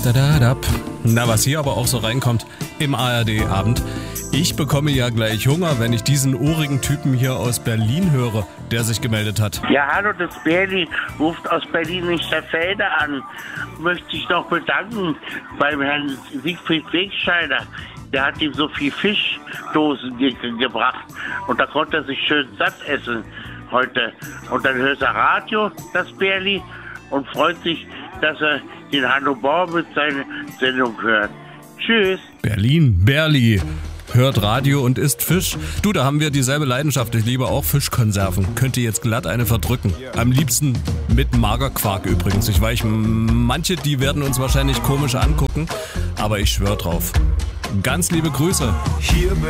Na, was hier aber auch so reinkommt im ARD-Abend. Ich bekomme ja gleich Hunger, wenn ich diesen ohrigen Typen hier aus Berlin höre, der sich gemeldet hat. Ja, hallo, das Berli ruft aus Berlin-Lichterfelde an. Möchte ich noch bedanken beim Herrn Siegfried Wegscheider. Der hat ihm so viel Fischdosen gebracht und da konnte er sich schön satt essen heute. Und dann hört er Radio, das Berli, und freut sich, dass er den Hanno Bauer mit seiner Sendung hört. Tschüss. Berlin, Berli. Hört Radio und isst Fisch. Du, da haben wir dieselbe Leidenschaft. Ich liebe auch Fischkonserven. Könnte jetzt glatt eine verdrücken. Am liebsten mit Magerquark übrigens. Ich weiß, manche, die werden uns wahrscheinlich komisch angucken, aber ich schwöre drauf. Ganz liebe Grüße. Hier